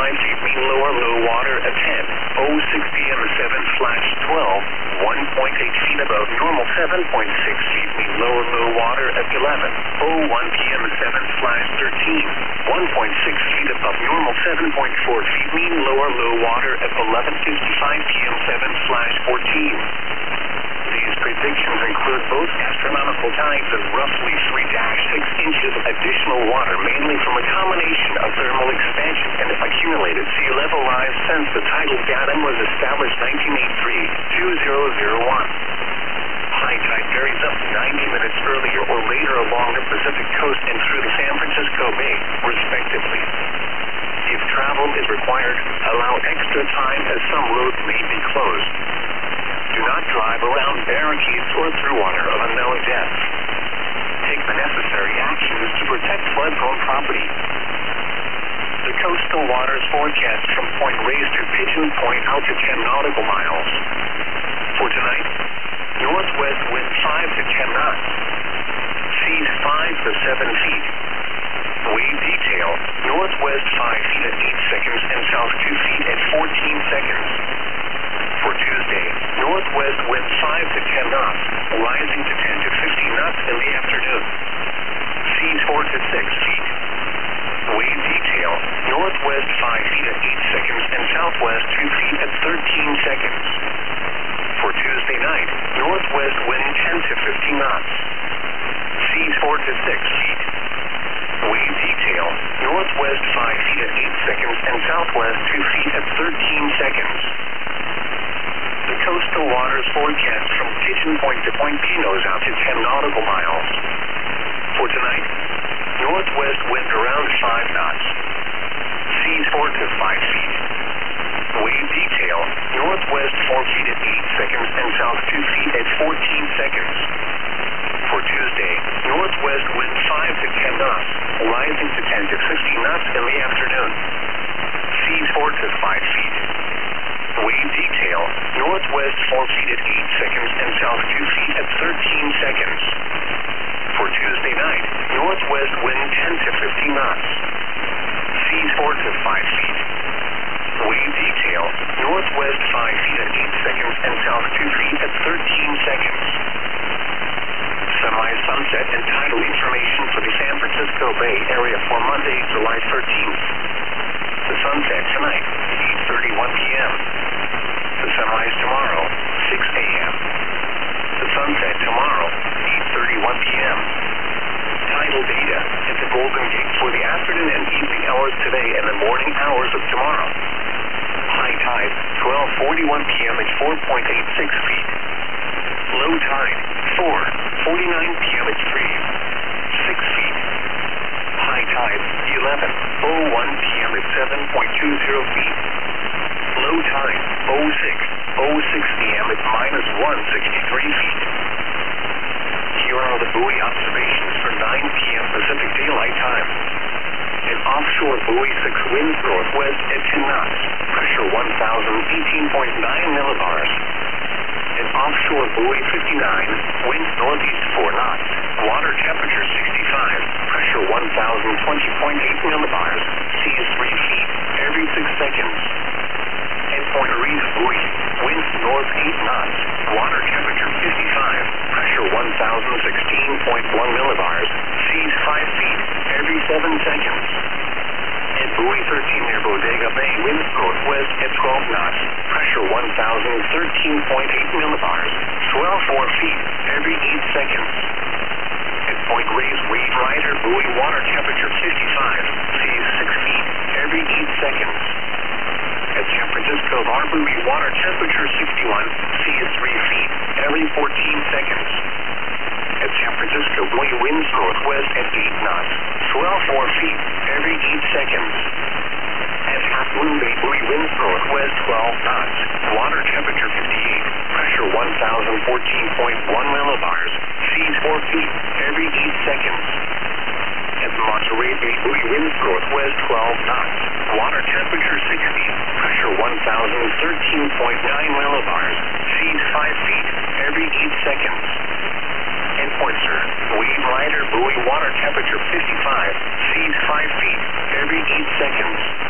feet, mean lower low water at 10:06 p.m. 7/12, 1.8 feet above normal. 7.6 feet, mean lower low water at 11:01 p.m. 7/13, 1.6 feet above normal. 7.4 feet, mean lower low water at 11:55 p.m. 7/14. These predictions include both astronomical tides and roughly 3-6 inches of additional water, mainly from a combination of thermal expansion and accumulated sea level rise since the tidal datum was established 1983-2001. High tide varies up to 90 minutes earlier or later along the Pacific coast and through the San Francisco Bay, respectively. If travel is required, allow extra time as some roads may be closed. Do not drive around barricades or through water of unknown depth. Take the necessary actions to protect flood-prone property. The coastal waters forecast from Point Reyes to Pigeon Point out to 10 nautical miles. For tonight, northwest wind 5 to 10 knots. Seas 5 to 7 feet. Wave detail, northwest 5 feet at 8 seconds and south 2 feet at 14 seconds. For Tuesday, northwest wind 5 to 10 knots, rising to 10 to 15 knots in the afternoon. Seas 4 to 6 feet. Wave detail, northwest 5 feet at 8 seconds and southwest 2 feet at 13 seconds. For Tuesday night, northwest wind 10 to 15 knots. Seas 4 to 6 feet. Wave detail, northwest 5 feet at 8 seconds and southwest 2 feet at 13 seconds. The coastal waters forecast from Pigeon Point to Point Pinos out to 10 nautical miles. For tonight, northwest wind around 5 knots. Seas 4 to 5 feet. Wave detail, northwest 4 feet at 8 seconds and south 2 feet at 14 seconds. For Tuesday, northwest wind 5 to 10 knots, rising to 10 to 15 knots in the afternoon. Seas 4 to 5 feet. Wave detail, northwest 4 feet at 8 seconds and south 2 feet at 13 seconds. For Tuesday night, northwest wind 10 to 15 knots. Seas 4 to 5 feet. Wave detail, northwest 5 feet at 8 seconds and south 2 feet at 13 seconds. Sunrise, sunset, and tidal information for the San Francisco Bay Area for Monday, July 13th. The sunset tonight, 8:31 p.m. The sunrise tomorrow, 6 a.m. The sunset tomorrow, 8:31 p.m. Tidal data at the Golden Gate for the afternoon and evening hours today and the morning hours of tomorrow. High tide, 12:41 p.m. at 4.86 feet. Low tide, 4:49 p.m. at 6 feet. High tide, 11:01 p.m. at 7.20 feet. Low tide, 06:06 p.m. at -163 feet. Here are the buoy observations for 9 p.m. Pacific Daylight Time. An offshore buoy 6 winds northwest at 10 knots, pressure 1,018.9 millibars. An offshore buoy 59, winds northeast 4 knots, water temperature 65, pressure 1,020.8 millibars, seas 3 feet every 6 seconds. At Point Reyes buoy, winds north 8 knots, water temperature 55, pressure 1,016.1 millibars, seas 5 feet every 7 seconds. At buoy 13 near Bodega Bay, winds northwest at 12 knots, pressure 1,013.8 millibars, swell 4 feet every 8 seconds. At Point Reyes Wave Rider buoy, water temperature 55, seas 6 feet every 8 seconds. At San Francisco Bar buoy, water temperature 61, seas 3 feet every 14 seconds. At San Francisco buoy, winds northwest at 8 knots, swell 4 feet every 8 seconds. At Half Moon Bay buoy, winds northwest 12 knots, water temperature 58, pressure 1,014.1 millibars, seas 4 feet every 8 seconds. At Monterey Bay buoy, winds northwest 12 knots, water temperature 60, pressure 1,013.9 millibars, seas 5 feet every 8 seconds. At Point Sur, Wave Rider buoy, water temperature 55, seas 5 feet every 8 seconds.